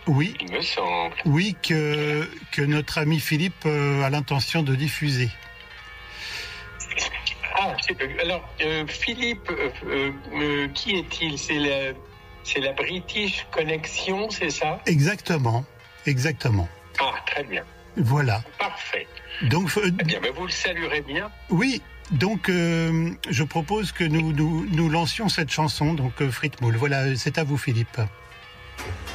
Oui, il me semble. oui, que notre ami Philippe a l'intention de diffuser. Ah, alors, Philippe, qui est-il? C'est la British Connection, c'est ça? Exactement, exactement. Ah, très bien. Voilà. Parfait. Donc, Eh bien, vous le saluerez bien. oui, donc je propose que nous lancions cette chanson, donc Frite Moule. Voilà, c'est à vous Philippe.